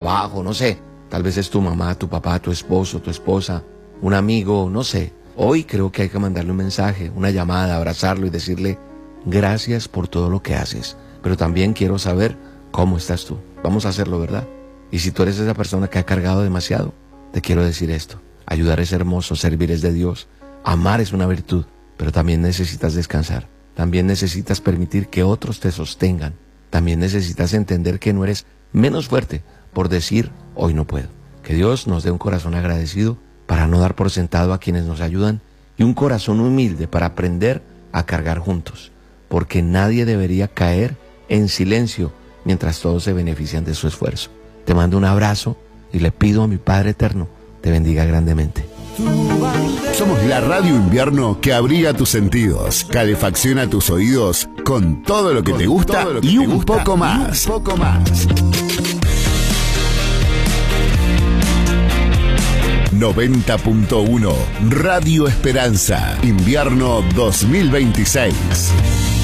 trabajo, no sé. Tal vez es tu mamá, tu papá, tu esposo, tu esposa, un amigo, no sé. Hoy creo que hay que mandarle un mensaje, una llamada, abrazarlo y decirle gracias por todo lo que haces. Pero también quiero saber cómo estás tú. Vamos a hacerlo, ¿verdad? Y si tú eres esa persona que ha cargado demasiado, te quiero decir esto. Ayudar es hermoso, servir es de Dios. Amar es una virtud, pero también necesitas descansar. También necesitas permitir que otros te sostengan. También necesitas entender que no eres menos fuerte por decir hoy no puedo. Que Dios nos dé un corazón agradecido para no dar por sentado a quienes nos ayudan y un corazón humilde para aprender a cargar juntos. Porque nadie debería caer en silencio mientras todos se benefician de su esfuerzo. Te mando un abrazo y le pido a mi Padre Eterno te bendiga grandemente. Somos la radio invierno que abriga tus sentidos, calefacciona tus oídos con todo lo que te gusta y un poco más. 90.1 Radio Esperanza, invierno 2026.